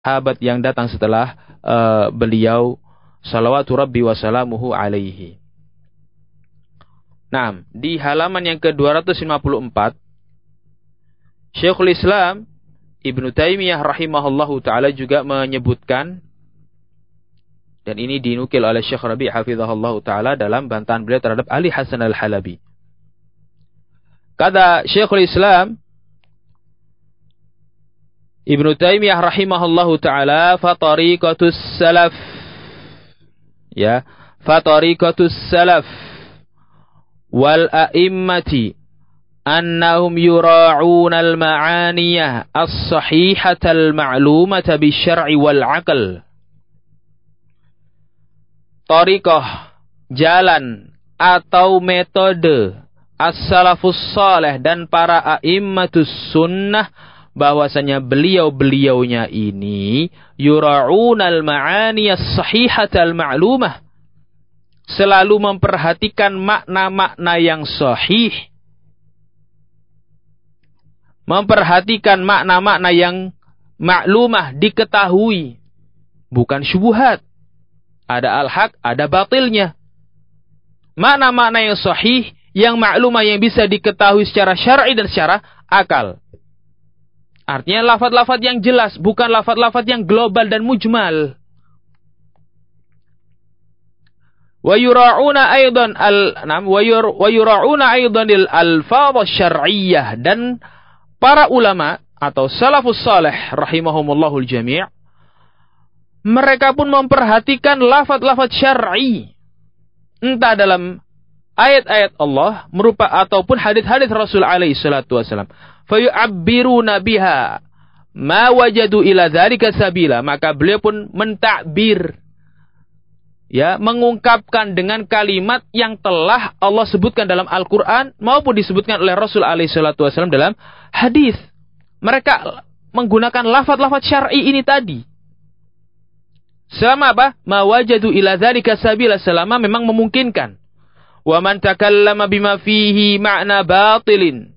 sahabat yang datang setelah beliau salawatu rabbi wa salamuhu alaihi. Nah, di halaman yang ke-254 Syekhul Islam Ibnu Taimiyah rahimahullahu taala juga menyebutkan, dan ini dinukil oleh Syekh Rabi' hafizahullahu taala dalam bantahan beliau terhadap Ali Hasan Al-Halabi. Kata Syekhul Islam Ibnu Taimiyah rahimahullahu taala, fatariqatus salaf, ya, fatariqatus salaf wal a'immati annahum yura'una al-ma'aniyah as-sahihata al-ma'lumata bisyar'i wal 'aql. Tariqah, jalan atau metode as-salafus salih dan para a'immatus sunnah, bahwasanya beliau-beliaunya ini yura'una al-ma'aniyah as-sahihata al-ma'lumah, selalu memperhatikan makna-makna yang sahih, memperhatikan makna-makna yang maklumah, diketahui, bukan syubhat. Ada al-haq, ada batilnya. Makna-makna yang sahih, yang maklumah, yang bisa diketahui secara syar'i dan secara akal. Artinya lafaz-lafaz yang jelas, bukan lafaz-lafaz yang global dan mujmal. Wa yura'una aidan al-alfadz asy-syar'iyyah, dan para ulama atau salafus salih rahimahumullahul jami', mereka pun memperhatikan lafaz-lafaz syar'i, entah dalam ayat-ayat Allah ataupun hadis-hadis Rasul alaihi salatu wasallam. Fayu'abbiruna biha ma wajadu ila dzalika sabila, maka beliau pun mentakbir, ya, mengungkapkan dengan kalimat yang telah Allah sebutkan dalam Al-Quran maupun disebutkan oleh Rasul alaihi salatu wasallam dalam hadis. Mereka menggunakan lafaz-lafaz syar'i ini tadi. Selama apa? Ma wajadu ila dzalika sabila, selama memang memungkinkan. Wa man takallama bima fihi ma'na batilin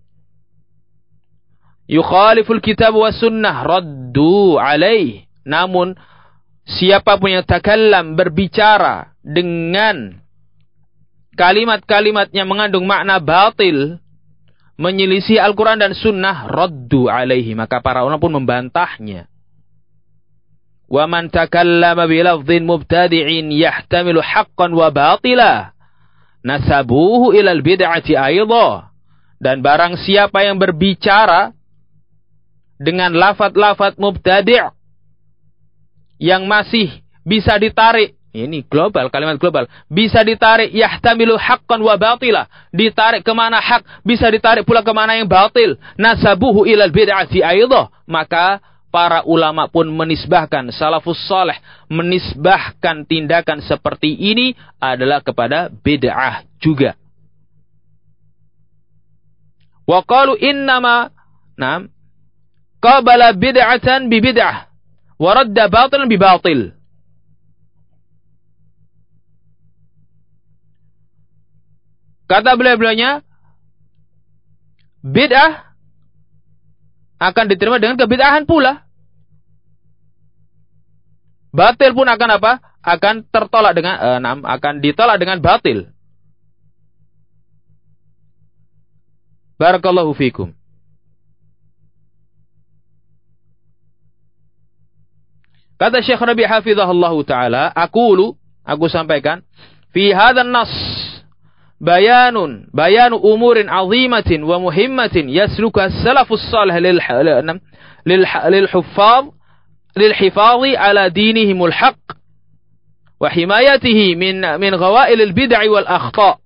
yukhaliful kitab wa sunnah raddu alaih. Namun siapapun yang takallam, berbicara dengan kalimat-kalimat yang mengandung makna batil, menyelisih Al-Quran dan Sunnah, raddu alaihi, maka para ulama pun membantahnya. Wa man takallama bilafdhin mubtadi'in yahtamilu haqqan wa batila nasabuhu ilal bid'ati aidha. Dan barang siapa yang berbicara dengan lafaz-lafaz mubtadi' yang masih bisa ditarik, ini global, kalimat global, bisa ditarik yahtamilu haqqan wa batila, ditarik kemana hak, bisa ditarik pula kemana yang batil, nasabuhu ilal bid'ati aidha, maka para ulama pun menisbahkan, salafus salih menisbahkan tindakan seperti ini adalah kepada bid'ah juga. Wa qalu innama qabala bid'atan bi bid'ah wa radda batilan bi batil. Kata beliau-beliaunya, bid'ah akan diterima dengan kebid'ahan pula. Batil pun akan apa? Akan tertolak dengan akan ditolak dengan batil. Barakallahu fikum. Kata Syekh Rabi' hafizahullahu taala, aku sampaikan, fi hadzal nas bayanu umurin azimatin wa muhimmatin yasluka salafus salih lil hifadhi ala dinihimul haqq wa himayatihi min ghawailil bid'i wal akhta'.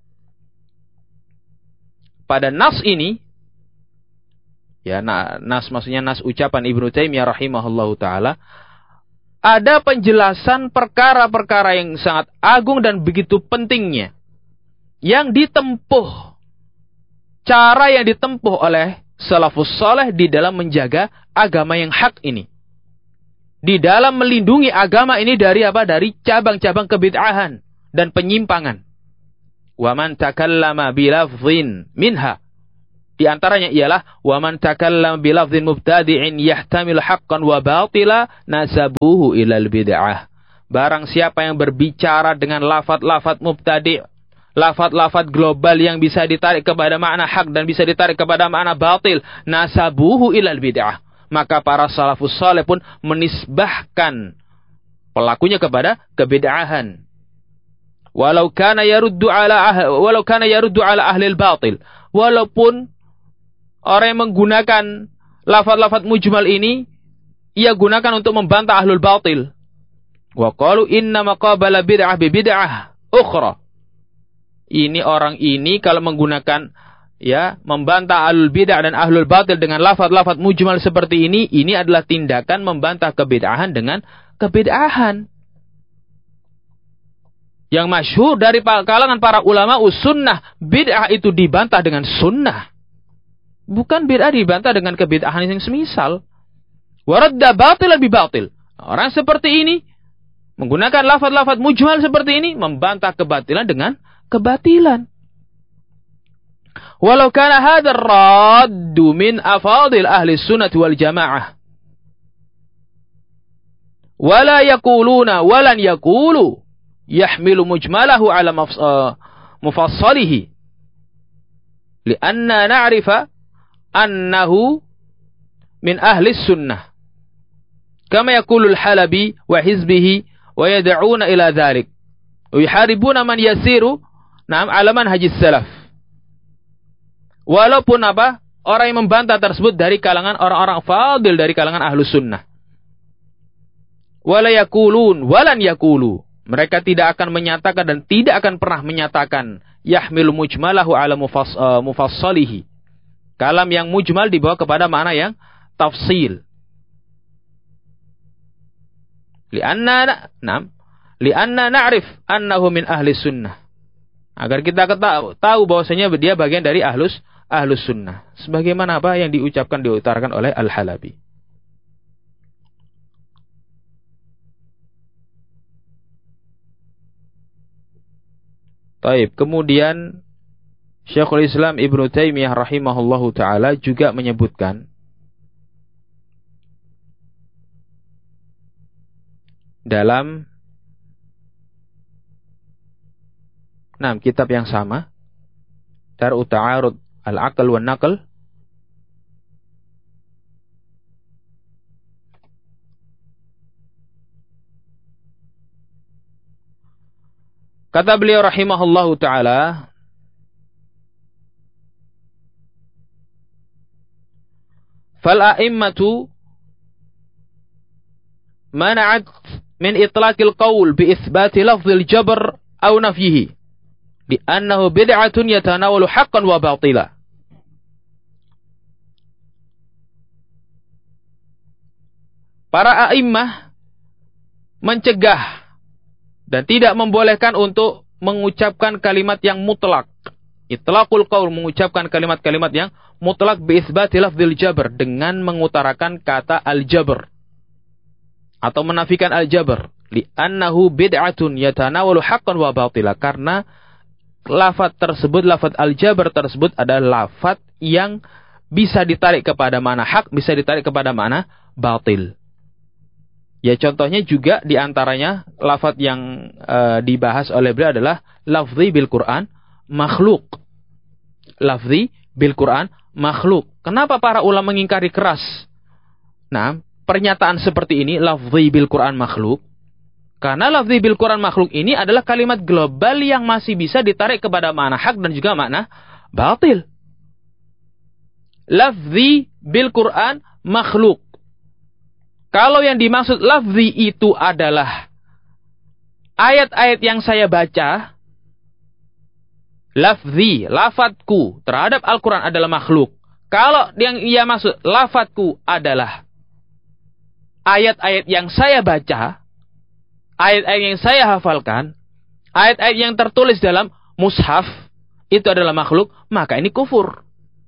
Pada nas ini, ya, nas maksudnya nas ucapan Ibnu Taimiyah rahimahullahu taala, ada penjelasan perkara-perkara yang sangat agung dan begitu pentingnya yang ditempuh, cara yang ditempuh oleh salafus saleh di dalam menjaga agama yang hak ini, di dalam melindungi agama ini dari apa? Dari cabang-cabang kebid'ahan dan penyimpangan. Wa man takallama bilafdhin minha, Di antaranya ialah wa man takallama bi lafdhin mubtadi'in yahtamilu haqqan wa batila nasabuhu ilal bid'ah. Barang siapa yang berbicara dengan lafaz-lafaz mubtadi', lafaz-lafaz global yang bisa ditarik kepada makna hak dan bisa ditarik kepada makna batil, nasabuhu ilal bid'ah. Maka para salafus saleh pun menisbahkan pelakunya kepada kebid'ahan. Walau kana yaruddu ala ahli al-batil. Walaupun orang yang menggunakan lafaz-lafaz mujmal ini, ia gunakan untuk membantah ahlul batil. Wa qalu inna maqabala bid'ah bi bid'ah ukhra. Ini orang ini kalau menggunakan membantah ahlul bid'ah dan ahlul batil dengan lafaz-lafaz mujmal seperti ini adalah tindakan membantah kebid'ahan dengan kebid'ahan. Yang masyhur dari kalangan para ulama sunnah, bid'ah itu dibantah dengan sunnah. Bukan bid'ah dibantah dengan kebid'ahan yang semisal. Waradda batil lebih batil. Orang seperti ini menggunakan lafaz-lafaz mujmal seperti ini membantah kebatilan dengan kebatilan. Walau kana hadzal raddu min afadil ahli sunnah wal jamaah. Wala yaquluna walan yaqulu yahmilu mujmalahu ala mufassalihi. Lianna na'rifa annahu min ahli sunnah kama yaqulul Halabi wa hizbihi wa yad'una ila dhalik wa yuharibuna man yasiru ala manhajis salaf. Walaupun orang yang membantah tersebut dari kalangan orang-orang fadil dari kalangan ahlu sunnah. Wala yaqulun walan yaqulu, mereka tidak akan menyatakan dan tidak akan pernah menyatakan yahmilu mujmalahu ala mufassalihi, kalam yang mujmal dibawa kepada makna yang tafsil. Lianna na'rif annahu min ahli sunnah. Agar kita tahu bahwasanya dia bagian dari ahlus sunnah. Sebagaimana apa yang diutarakan oleh Al-Halabi. Taib. Kemudian Syekhul Islam Ibnu Taimiyah rahimahullahu taala juga menyebutkan dalam kitab yang sama, Dar'u Ta'arud Al-Aql wan Naql, kata beliau rahimahullahu taala, fal a'immatu mana'at min itlaqil qaul bi itsbati lafzil jabr aw nafyihi di annahu bid'atun yatanawalu haqqan wa batila. Para a'immah mencegah dan tidak membolehkan untuk mengucapkan kalimat yang mutlak. Itlaqul qaul, mengucapkan kalimat-kalimat yang mutlak bi itsbati lafzil jabr, dengan mengutarakan kata al-jabr atau menafikan al-jabr, li annahu bid'atun yatanawalu haqqan wa batila, karena lafaz tersebut, lafaz al-jabr tersebut adalah lafaz yang bisa ditarik kepada mana hak, bisa ditarik kepada mana batil. Ya, contohnya juga diantaranya lafaz yang dibahas oleh beliau adalah lafzi bil Quran makhluk. Lafzi bil Quran makhluk. Kenapa para ulama mengingkari keras pernyataan seperti ini, lafzi bil Quran makhluk? Karena lafzi bil Quran makhluk ini adalah kalimat global yang masih bisa ditarik kepada makna hak dan juga makna batil. Lafzi bil Quran makhluk. Kalau yang dimaksud lafzi itu adalah ayat-ayat yang saya baca, lafzi, lafadku terhadap Al-Quran adalah makhluk. Kalau yang ia maksud lafadku adalah ayat-ayat yang saya baca, ayat-ayat yang saya hafalkan, ayat-ayat yang tertulis dalam mushaf, itu adalah makhluk, maka ini kufur.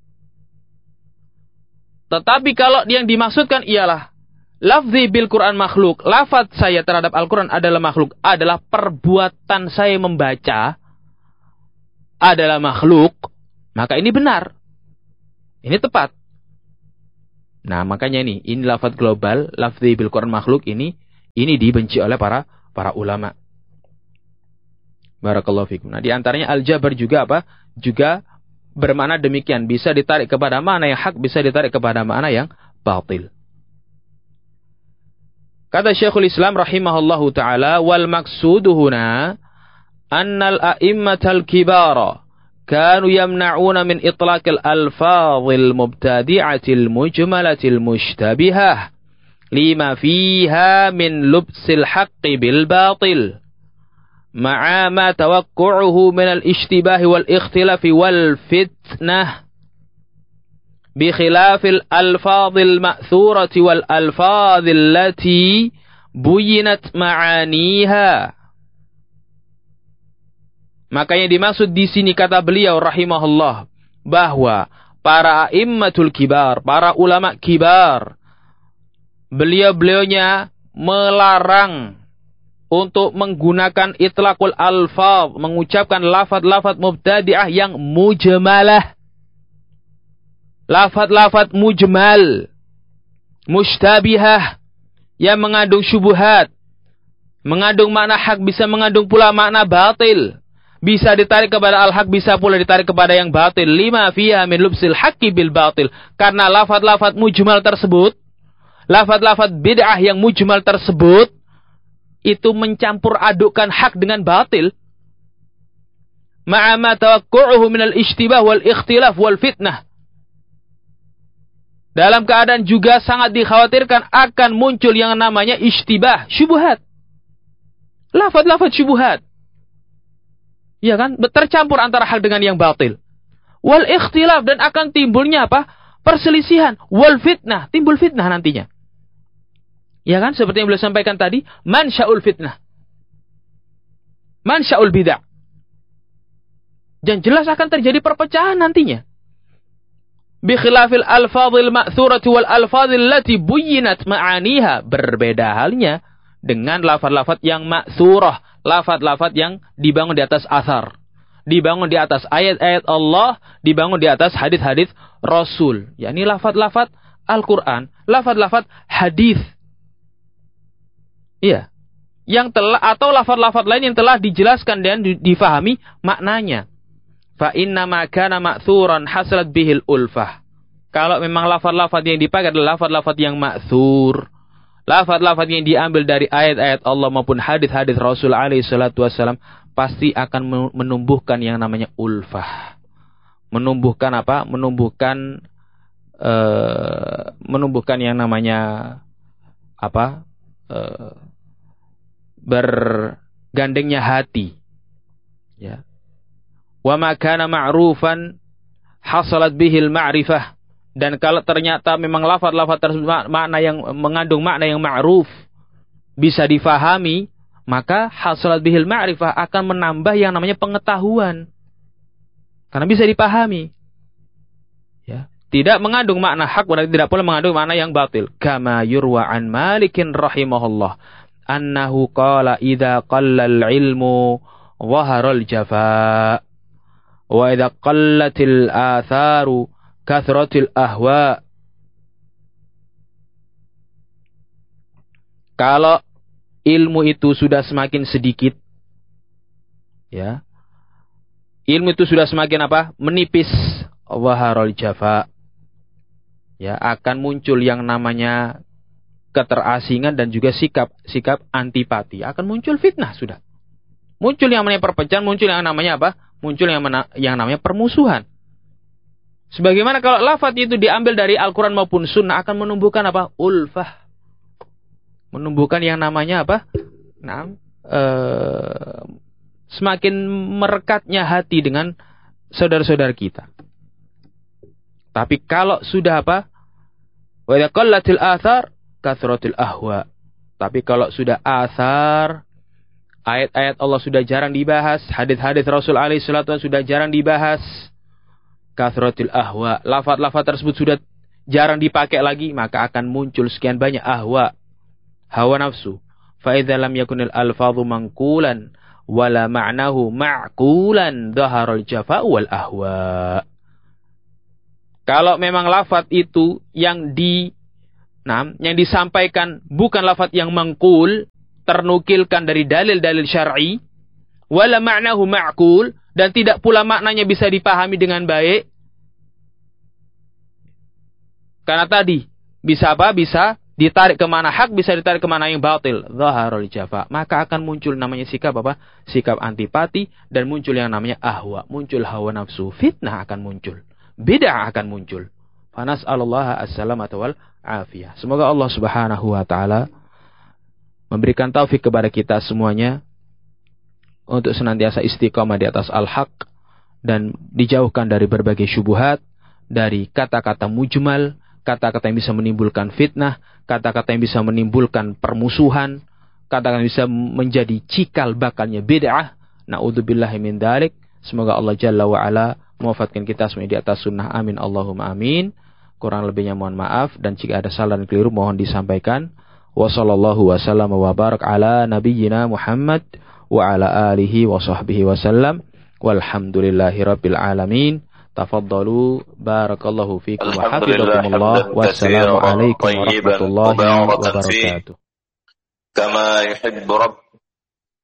Tetapi kalau yang dimaksudkan ialah lafzi bil Quran makhluk, lafaz saya terhadap Al-Quran adalah makhluk, adalah perbuatan saya membaca adalah makhluk, maka ini benar. Ini tepat. Nah, makanya ini lafaz global, lafzi bil Quran makhluk ini dibenci oleh para ulama. Barakallahu fikum. Nah, di antaranya al-jabar juga apa? Juga bermakna demikian, bisa ditarik kepada makna yang hak, bisa ditarik kepada makna yang batil. Kata Syekhul Islam rahimahullahu taala, wal maqsudu huna annal a'immatal kibara kanu yamna'una min itlaqil alfazil mubtadi'atil mujmalatil mushtabihah lima fiha min lubsil haqqi bil batil ma'a ma tawaqqu'uhu min al-ishtibah wal ikhtilafi wal fitnah bi khilafil alfazil ma'thurati wal alfazil lati buyinat ma'aniha. Maka yang dimaksud di sini kata beliau rahimahullah bahwa para a'immatul kibar, para ulama kibar, beliau-beliaunya melarang untuk menggunakan itlaqul alfaz, mengucapkan lafaz-lafaz mubtadi'ah yang mujmalah. Lafaz-lafaz mujmal, mushtabihah, yang mengandung syubhat, mengandung makna hak, bisa mengandung pula makna batil. Bisa ditarik kepada al-haq, bisa pula ditarik kepada yang batil. Lima fiha min lubsil haqqi bil batil. Karena lafaz-lafaz mujmal tersebut, lafaz-lafaz bid'ah yang mujmal tersebut, itu mencampur adukkan hak dengan batil. Ma'a ma tawaqqu'uhu min al-ishtibah wal ikhtilaf wal fitnah. Dalam keadaan juga sangat dikhawatirkan akan muncul yang namanya ishtibah, syubhat. Lafaz-lafaz syubhat. Ya kan? Tercampur antara hak dengan yang batil. Wal ikhtilaf, dan akan timbulnya apa? Perselisihan. Wal fitnah, timbul fitnah nantinya. Ya kan? Seperti yang beliau sampaikan tadi, mansya'ul fitnah. Mansya'ul bid'ah. Dan jelas akan terjadi perpecahan nantinya. Bi khilafil alfadhil ma'thurati wal alfadhil lati buyinat ma'aniha. Berbeda halnya dengan lafaz-lafaz yang ma'thurah, lafaz-lafaz yang dibangun di atas athar, dibangun di atas ayat-ayat Allah, dibangun di atas hadis-hadis Rasul. Yakni lafaz-lafaz Al-Quran, lafaz-lafaz hadis. Iya. Yang telah, atau lafaz-lafaz lain yang telah dijelaskan dan difahami maknanya. Fa inna ma kana ma'thuran hasalat bihil ulfah. Kalau memang lafaz-lafaz yang dipakai adalah lafaz-lafaz yang ma'thur, lafaz-lafaz yang diambil dari ayat-ayat Allah maupun hadis-hadis Rasul alaihi salatu wasallam, pasti akan menumbuhkan yang namanya ulfah. Menumbuhkan apa? Menumbuhkan yang namanya apa? Bergandengnya hati. Ya. Wa ma kana ma'rufan hasalat bihil ma'rifah. Dan kalau ternyata memang lafaz-lafaz tersebut makna yang mengandung makna yang ma'ruf, bisa difahami, maka hasalat bihil ma'rifah akan menambah yang namanya pengetahuan. Karena bisa dipahami. Ya, tidak mengandung makna hak, berarti tidak pula mengandung makna yang batil. Kama yurwa an Malikin rahimahullah annahu qala idza qallal ilmu dhaharal jafa wa idza qallatil atharu kathratil ahwa. Kalau ilmu itu sudah semakin sedikit, ya, ilmu itu sudah semakin apa? Menipis. Waharul jafa. Ya, akan muncul yang namanya keterasingan dan juga sikap antipati. Akan muncul fitnah sudah. Muncul yang namanya perpecahan, muncul yang namanya apa? Muncul yang namanya permusuhan. Sebagaimana kalau lafaz itu diambil dari Al-Quran maupun Sunnah, akan menumbuhkan apa? Ulfah. Menumbuhkan yang namanya apa? Semakin merekatnya hati dengan saudara-saudara kita. Tapi kalau sudah apa? Wa idza qallatil athar kathratil ahwa. Tapi kalau sudah athar, ayat-ayat Allah sudah jarang dibahas, hadis-hadis Rasul alaihi salatu wasallam sudah jarang dibahas, kathratil ahwa, lafaz-lafaz tersebut sudah jarang dipakai lagi, maka akan muncul sekian banyak ahwa, hawa nafsu. Fa idza lam yakunil alfadhu manqulan wala ma'nahu ma'qulan dhaharal jafa wal ahwa. Kalau memang lafaz itu yang disampaikan bukan lafaz yang mangkul, ternukilkan dari dalil-dalil syar'i, wala ma'nahu ma'kul, dan tidak pula maknanya bisa dipahami dengan baik. Karena tadi bisa apa? Bisa ditarik ke mana hak, bisa ditarik ke mana yang batil. Zaharul jafa. Maka akan muncul namanya sikap apa? Sikap antipati, dan muncul yang namanya ahwa, muncul hawa nafsu, fitnah akan muncul, bid'ah akan muncul. Fanas'alullaha as-salamata wal afiyah. Semoga Allah Subhanahu wa taala memberikan taufik kepada kita semuanya untuk senantiasa istiqamah di atas al-haq dan dijauhkan dari berbagai syubhat, dari kata-kata mujmal, kata-kata yang bisa menimbulkan fitnah, kata-kata yang bisa menimbulkan permusuhan, kata-kata yang bisa menjadi cikal bakalnya bid'ah. Na'udzubillahi min dzalik. Semoga Allah Jalla wa Ala mewafatkan kita semuanya di atas sunnah. Amin Allahumma amin. Kurang lebihnya mohon maaf, dan jika ada salah dan keliru mohon disampaikan. Wa sallallahu wa sallam wa barak ala nabiyyina Muhammad wa ala alihi wa sahbihi wa sallam. Walhamdulillahi rabbil alamin. Tafaddalu, barakallahu fikum wa hafizakumullah. Wassalamu alaikum warahmatullahi wabarakatuh. Kama yuhibbu